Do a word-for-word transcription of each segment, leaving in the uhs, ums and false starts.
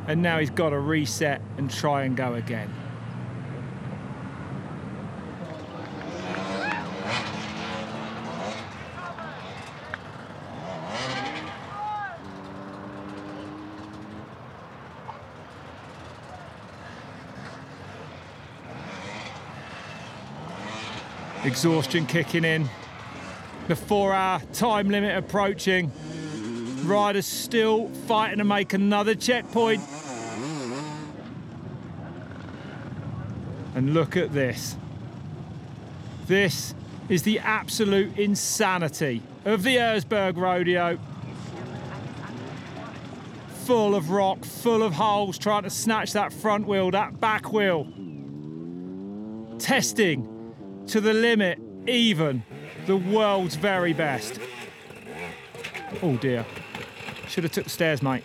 and now he's got to reset and try and go again. Exhaustion kicking in. The four-hour time limit approaching. Riders still fighting to make another checkpoint. And look at this. This is the absolute insanity of the Erzberg Rodeo. Full of rock, full of holes, trying to snatch that front wheel, that back wheel. Testing to the limit, even the world's very best. Oh dear. Should have took the stairs, mate.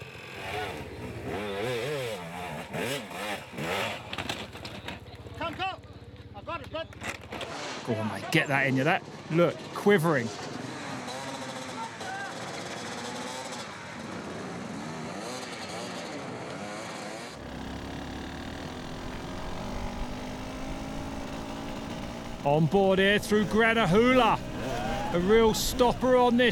Come, come. I got it, bud. Go on, mate. Get that in you. That, look, quivering. On board here through Grenahula. A real stopper on this